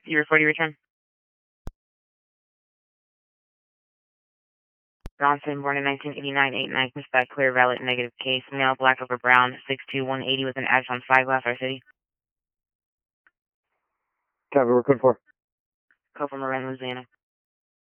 Your 40 return. Bronson, born in 1989, 8-9, Queensback, clear, valid, negative case, male, black over brown, 6'2", 180 with an address on Spyglass, our city. Copy, we're code 4. Code from Marin, Louisiana.